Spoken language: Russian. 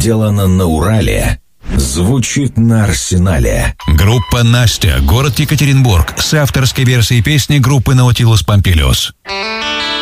сделано на Урале, звучит на Арсенале. Группа «Настя», город Екатеринбург, с авторской версией песни группы «Наутилус Помпилиус».